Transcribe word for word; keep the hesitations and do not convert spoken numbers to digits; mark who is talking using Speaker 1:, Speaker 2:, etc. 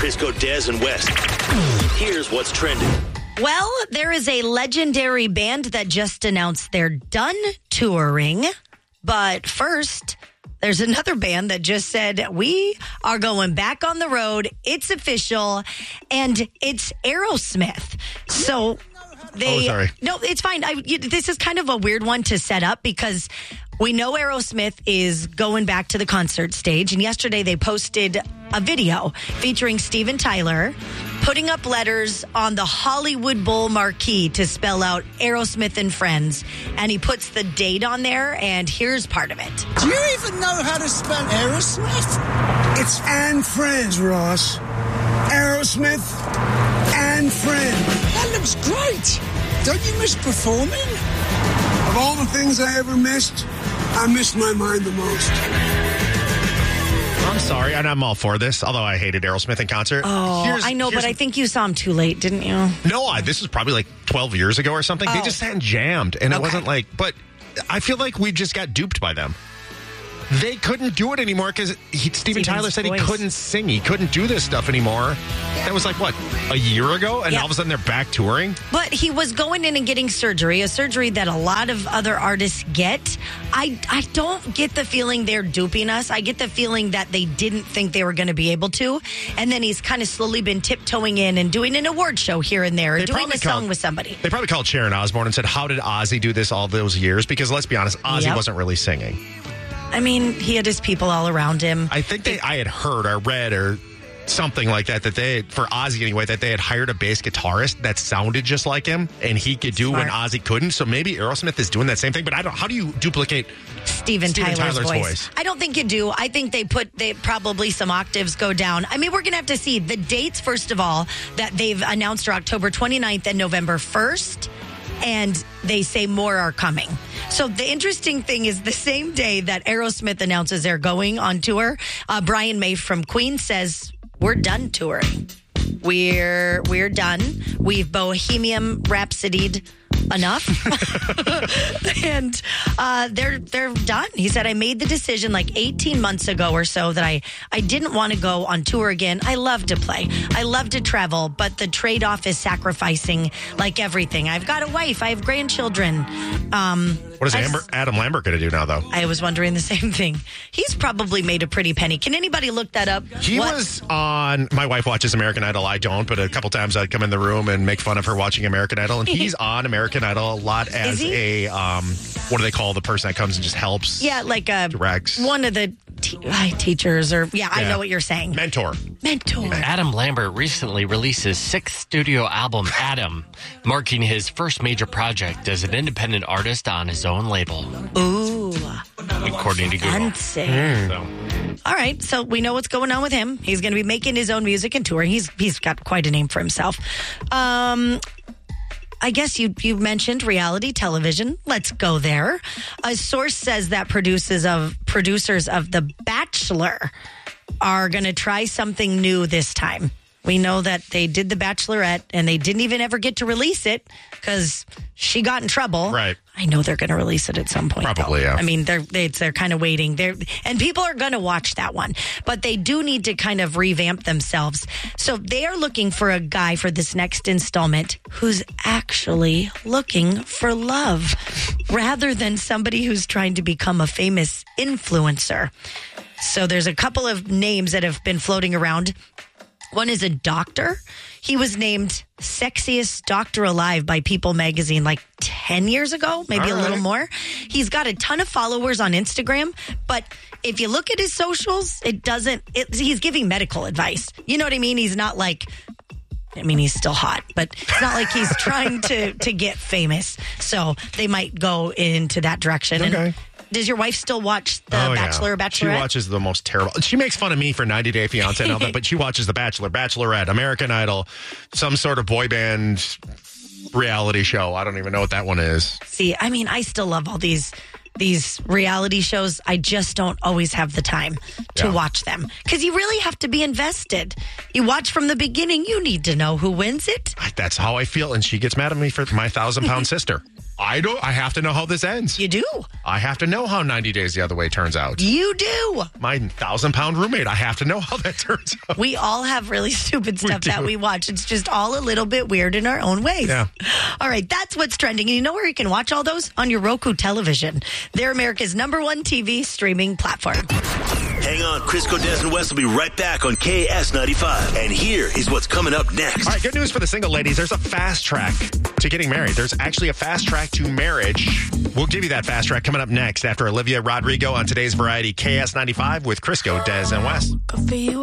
Speaker 1: Crisco, Des, and West. Here's what's trending.
Speaker 2: Well, there is a legendary band that just announced they're done touring. But first, there's another band that just said, we are going back on the road. It's official. And it's Aerosmith. So they...
Speaker 3: Oh, sorry.
Speaker 2: No, it's fine. I, this is kind of a weird one to set up because we know Aerosmith is going back to the concert stage. And yesterday they posted a video featuring Steven Tyler putting up letters on the Hollywood Bowl marquee to spell out Aerosmith and Friends. And he puts the date on there, and here's part of it.
Speaker 4: Do you even know how to spell Aerosmith?
Speaker 5: It's and Friends, Ross. Aerosmith and Friends.
Speaker 4: That looks great. Don't you miss performing?
Speaker 5: Of all the things I ever missed, I missed my mind the most.
Speaker 3: I'm sorry, and I'm all for this, although I hated Aerosmith in concert.
Speaker 2: Oh,
Speaker 3: Here's-
Speaker 2: I know,
Speaker 3: here's-
Speaker 2: but I think you saw him too late, didn't you?
Speaker 3: No, I, this was probably like twelve years ago or something.
Speaker 2: Oh.
Speaker 3: They just sat and jammed, and it
Speaker 2: Okay.
Speaker 3: wasn't like, but I feel like we just got duped by them. They couldn't do it anymore because Steven
Speaker 2: Steven's
Speaker 3: Tyler said
Speaker 2: voice.
Speaker 3: he couldn't sing. He couldn't do this stuff anymore. That was like, what, a year ago? And
Speaker 2: Yeah.
Speaker 3: all of a sudden they're back touring?
Speaker 2: But he was going in and getting surgery, a surgery that a lot of other artists get. I, I don't get the feeling they're duping us. I get the feeling that they didn't think they were going to be able to. And then he's kind of slowly been tiptoeing in and doing an award show here and there,
Speaker 3: They
Speaker 2: doing
Speaker 3: probably
Speaker 2: a song
Speaker 3: called-
Speaker 2: with somebody.
Speaker 3: They probably called Sharon Osbourne and said, how did Ozzy do this all those years? Because let's be honest, Ozzy
Speaker 2: Yep.
Speaker 3: wasn't really singing.
Speaker 2: I mean, he had his people all around him.
Speaker 3: I think they, I had heard or read or something like that, that they, for Ozzy anyway, that they had hired a bass guitarist that sounded just like him and he could do when
Speaker 2: Smart.
Speaker 3: Ozzy couldn't. So maybe Aerosmith is doing that same thing, but I don't, how do you duplicate
Speaker 2: Steven,
Speaker 3: Steven
Speaker 2: Tyler's,
Speaker 3: Tyler's
Speaker 2: voice.
Speaker 3: voice?
Speaker 2: I don't think you do. I think they put they probably some octaves go down. I mean, we're going to have to see the dates, first of all, that they've announced are October twenty-ninth and November first. And they say more are coming. So the interesting thing is the same day that Aerosmith announces they're going on tour, uh, Brian May from Queen says, we're done touring. We're we're done. We've Bohemian Rhapsodied enough. and uh, they're they're done. He said, I made the decision like eighteen months ago or so that I, I didn't want to go on tour again. I love to play. I love to travel, but the trade-off is sacrificing like everything. I've got a wife. I have grandchildren. Um,
Speaker 3: What is
Speaker 2: I
Speaker 3: Amber,
Speaker 2: s-
Speaker 3: Adam Lambert going to do now, though?
Speaker 2: I was wondering the same thing. He's probably made a pretty penny. Can anybody look that up?
Speaker 3: He
Speaker 2: What-
Speaker 3: was on, my wife watches American Idol. I don't, but a couple times I'd come in the room and make fun of her watching American Idol. And he's on American Idol a lot as
Speaker 2: Is he?
Speaker 3: a, um, what do they call the person that comes and just helps?
Speaker 2: Yeah, like a
Speaker 3: Directs.
Speaker 2: one of the te- uh, teachers, or yeah, I
Speaker 3: Yeah.
Speaker 2: know what you're saying.
Speaker 3: Mentor.
Speaker 2: Mentor.
Speaker 6: Adam Lambert recently released his sixth studio album, Adam, marking his first major project as an independent artist on his own label,
Speaker 2: Ooh,
Speaker 6: according to Google.
Speaker 2: fancy.
Speaker 6: So,
Speaker 2: All right, so we know what's going on with him. He's going to be making his own music and touring. He's he's got quite a name for himself. Um, I guess you you mentioned reality television. Let's go there. A source says that producers of producers of The Bachelor are going to try something new this time. We know that they did The Bachelorette and they didn't even ever get to release it because she got in trouble.
Speaker 3: Right.
Speaker 2: I know they're going to release it at some point.
Speaker 3: Probably,
Speaker 2: though.
Speaker 3: yeah.
Speaker 2: I mean, they're they, they're kind of waiting. They're and people are going to watch that one, but they do need to kind of revamp themselves. So they are looking for a guy for this next installment who's actually looking for love, rather than somebody who's trying to become a famous influencer. So there's a couple of names that have been floating around. One is a doctor. He was named Sexiest Doctor Alive by People magazine like ten years ago, maybe
Speaker 3: All
Speaker 2: a little
Speaker 3: right.
Speaker 2: more. He's got a ton of followers on Instagram, but if you look at his socials, it doesn't, it, he's giving medical advice. You know what I mean? He's not like, I mean, he's still hot, but it's not like he's trying to, to get famous. So they might go into that direction.
Speaker 3: Okay.
Speaker 2: And does your wife still watch The
Speaker 3: Oh,
Speaker 2: Bachelor or
Speaker 3: yeah. She
Speaker 2: Bachelorette?
Speaker 3: watches the most terrible. She makes fun of me for ninety Day Fiance and all that, but she watches The Bachelor, Bachelorette, American Idol, some sort of boy band reality show. I don't even know what that one is.
Speaker 2: See, I mean, I still love all these these reality shows. I just don't always have the time to
Speaker 3: Yeah.
Speaker 2: watch them because you really have to be invested. You watch from the beginning. You need to know who wins it.
Speaker 3: That's how I feel, and she gets mad at me for my thousand pound sister. I don't. I have to know how this ends.
Speaker 2: You do.
Speaker 3: I have to know how ninety Days the Other Way turns out.
Speaker 2: You do.
Speaker 3: My thousand pound roommate. I have to know how that turns out.
Speaker 2: We all have really stupid stuff
Speaker 3: We
Speaker 2: that
Speaker 3: do.
Speaker 2: we watch. It's just all a little bit weird in our own ways.
Speaker 3: Yeah.
Speaker 2: All right, that's what's trending. And you know where you can watch all those? On your Roku television. They're America's number one T V streaming platform.
Speaker 1: Hang on, Crisco, Des, and West will be right back on K S ninety-five. And here is what's coming up next.
Speaker 3: All right, good news for the single ladies. There's a fast track to getting married. There's actually a fast track to marriage. We'll give you that fast track coming up next after Olivia Rodrigo on today's Variety K S ninety-five with Crisco, Des, and West.
Speaker 7: Good for you.